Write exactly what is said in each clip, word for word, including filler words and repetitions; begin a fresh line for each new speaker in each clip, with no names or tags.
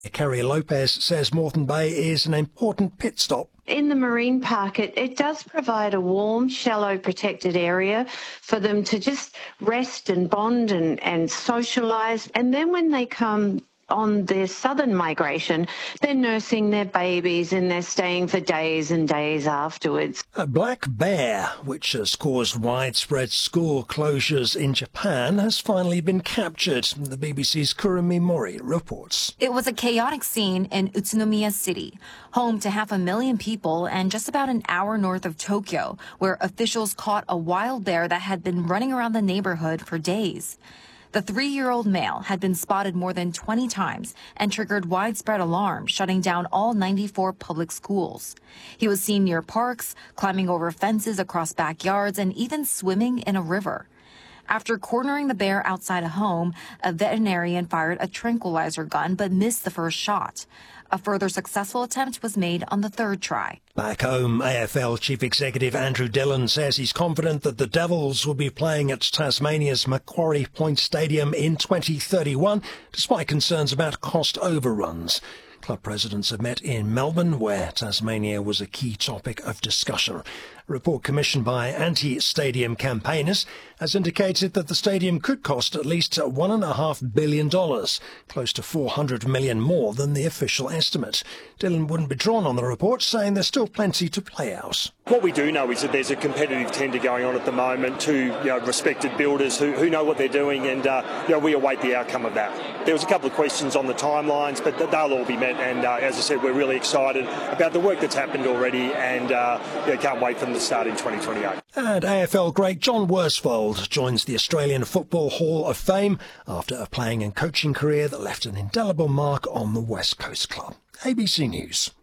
Kerry Lopez says Moreton Bay is an important pit stop.
In the marine park, it, it does provide a warm, shallow, protected area for them to just rest and bond and, and socialise. And then when they come on their southern migration, they're nursing their babies and they're staying for days and days afterwards.
A black bear, which has caused widespread school closures in Japan, has finally been captured. The B B C's Kurumi Mori reports.
It was a chaotic scene in Utsunomiya City, home to half a million people and just about an hour north of Tokyo, where officials caught a wild bear that had been running around the neighborhood for days. The three-year-old male had been spotted more than twenty times and triggered widespread alarm, shutting down all ninety-four public schools. He was seen near parks, climbing over fences across backyards, and even swimming in a river. After cornering the bear outside a home, a veterinarian fired a tranquilizer gun but missed the first shot. A further successful attempt was made on the third try.
Back home, A F L Chief Executive Andrew Dillon says he's confident that the Devils will be playing at Tasmania's Macquarie Point Stadium in twenty thirty-one, despite concerns about cost overruns. Club presidents have met in Melbourne, where Tasmania was a key topic of discussion. A report commissioned by anti-stadium campaigners has indicated that the stadium could cost at least one point five billion dollars, close to four hundred million dollars more than the official estimate. Dillon wouldn't be drawn on the report, saying there's still plenty to play out.
What we do know is that there's a competitive tender going on at the moment to you know, respected builders who, who know what they're doing, and uh, you know, we await the outcome of that. There was a couple of questions on the timelines, but they'll all be met, and uh, as I said, we're really excited about the work that's happened already, and uh, you know, can't wait for them to start in twenty twenty-eight.
And A F L great John Worsfold joins the Australian Football Hall of Fame after a playing and coaching career that left an indelible mark on the West Coast club. A B C News.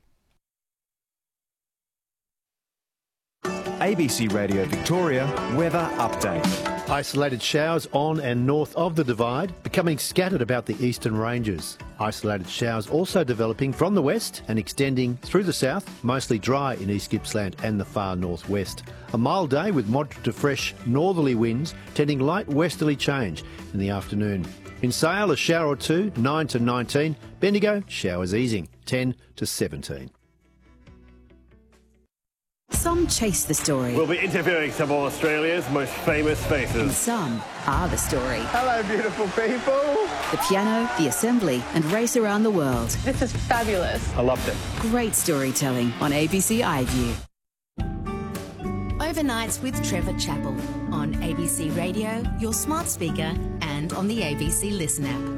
A B C Radio Victoria weather update.
Isolated showers on and north of the Divide, becoming scattered about the eastern ranges. Isolated showers also developing from the west and extending through the south, mostly dry in East Gippsland and the far northwest. A mild day with moderate to fresh northerly winds, tending light westerly change in the afternoon. In Sale, a shower or two, nine to nineteen. Bendigo, showers easing, ten to seventeen.
Some chase the story.
We'll be interviewing some of Australia's most famous faces.
And some are the story.
Hello, beautiful people.
The piano, the assembly, and race around the world.
This is fabulous.
I loved it.
Great storytelling on A B C iView.
Overnights with Trevor Chappell on A B C Radio, your smart speaker, and on the A B C Listen app.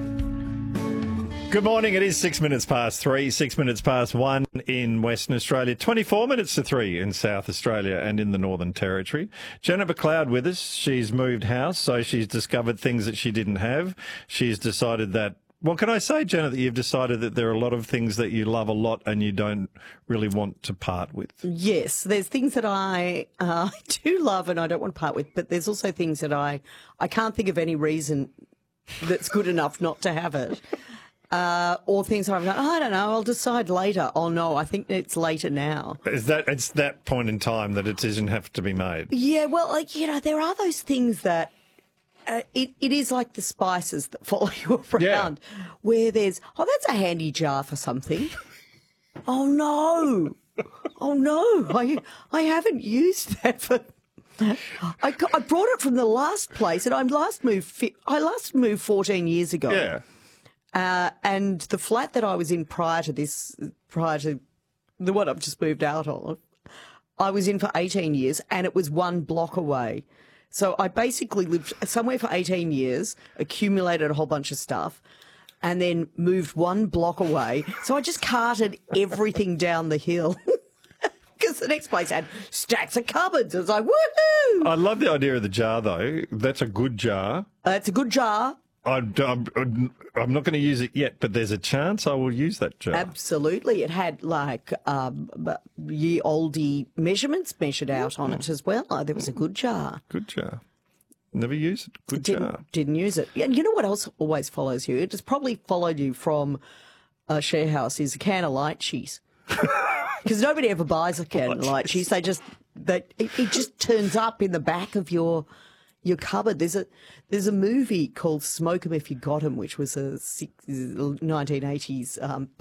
Good morning. It is six minutes past three, six minutes past one in Western Australia, twenty-four minutes to three in South Australia and in the Northern Territory. Jennifer Cloud with us. She's moved house, so she's discovered things that she didn't have. She's decided that, well, can I say, Jenna, that you've decided that there are a lot of things that you love a lot and you don't really want to part with?
Yes, there's things that I uh, do love and I don't want to part with, but there's also things that I, I can't think of any reason that's good enough not to have it. Uh, or things I've done, oh, I don't know, I'll decide later. Oh, no, I think it's later now.
Is that it's that point in time that a decision has to be made?
Yeah, well, like, you know, there are those things that uh, it, it is like the spices that follow you around, yeah. Where there's, oh, that's a handy jar for something. Oh, no. Oh, no, I, I haven't used that for... I, got, I brought it from the last place, and I last moved, I last moved fourteen years ago.
Yeah.
Uh, and the flat that I was in prior to this, prior to the one I've just moved out of, I was in for eighteen years and it was one block away. So I basically lived somewhere for eighteen years, accumulated a whole bunch of stuff, and then moved one block away. So I just carted everything down the hill. Because the next place had stacks of cupboards. I was like, woohoo!
I love the idea of the jar, though. That's a good jar.
Uh, it's a good jar.
I'm, I'm, I'm not going to use it yet, but there's a chance I will use that jar.
Absolutely. It had like um, ye oldie measurements measured out on it as well. Oh, there was a good jar.
Good jar. Never used it. Good
didn't,
jar.
Didn't use it. And you know what else always follows you? It has probably followed you from a share house is a can of light cheese. Because nobody ever buys a can of light cheese. They just, they, it, it just turns up in the back of your... your cupboard. There's a there's a movie called Smoke 'Em If You Got 'Em, which was a nineteen eighties um,